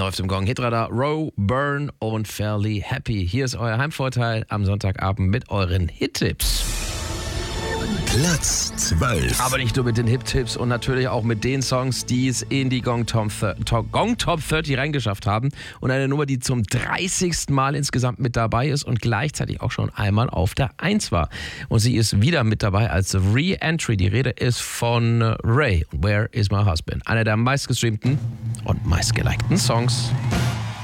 Läuft im Gong. Hitradar, Row, Burn und Fairly Happy. Hier ist euer Heimvorteil am Sonntagabend mit euren Hit-Tipps. Platz 12. Aber nicht nur mit den Hit-Tipps und natürlich auch mit den Songs, die es in die Gong Top 30 reingeschafft haben. Und eine Nummer, die zum 30. Mal insgesamt mit dabei ist und gleichzeitig auch schon einmal auf der 1 war. Und sie ist wieder mit dabei als Re-Entry. Die Rede ist von Ray, Where is My Husband? Einer der meistgestreamten und meistgelikten Songs.